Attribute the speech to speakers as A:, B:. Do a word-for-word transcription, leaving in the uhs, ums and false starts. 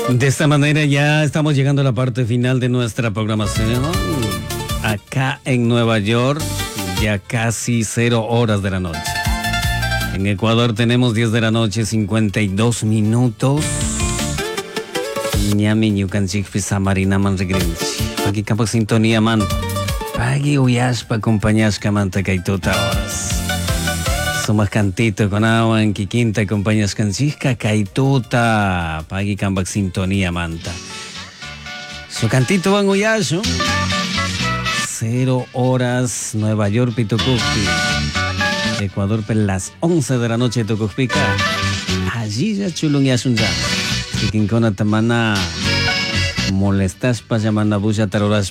A: De esta manera ya estamos llegando a la parte final de nuestra programación. Acá en Nueva York, ya casi cero horas de la noche. En Ecuador tenemos diez de la noche, cincuenta y dos minutos. Ñami ñukanchikpi samarinaman rigrinchi. Pagi kampak sintonía man. Pagi uyashpa acompañashka manta kaituta horas. Sumas cantito con agua en Kikinta acompañas canchishka kaituta. Pagi kampak sintonía manta. Su cantito van uyasho. Cero horas Nueva York Pitucupi. Ecuador per las once de la noche Tucupica. Allí ya chulung yasunja. Kikinkona tamana molestas pa llamanda bulla taroras